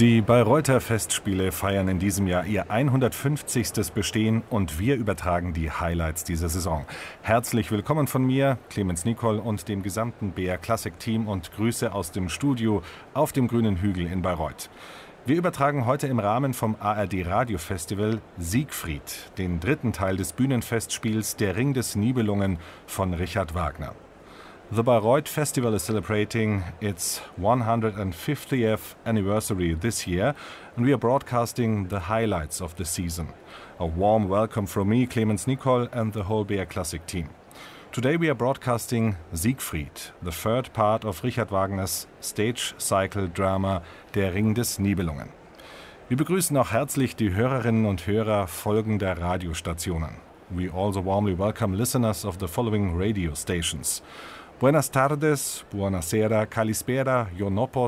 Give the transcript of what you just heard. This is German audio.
Die Bayreuther Festspiele feiern in diesem Jahr ihr 150. Bestehen und wir übertragen die Highlights dieser Saison. Herzlich willkommen von mir, Clemens Nicol und dem gesamten BR Classic Team und Grüße aus dem Studio auf dem Grünen Hügel in Bayreuth. Wir übertragen heute im Rahmen vom ARD Radio Festival Siegfried, den dritten Teil des Bühnenfestspiels Der Ring des Nibelungen von Richard Wagner. The Bayreuth Festival is celebrating its 150th anniversary this year, and we are broadcasting the highlights of the season. A warm welcome from me, Clemens Nicol, and the whole BR Classic team. Today we are broadcasting Siegfried, the third part of Richard Wagners stage cycle drama Der Ring des Nibelungen. Wir begrüßen auch herzlich die Hörerinnen und Hörer folgender Radiostationen. We also warmly welcome listeners of the following radio stations. Buenas tardes, buonasera, kalispera, ionopos,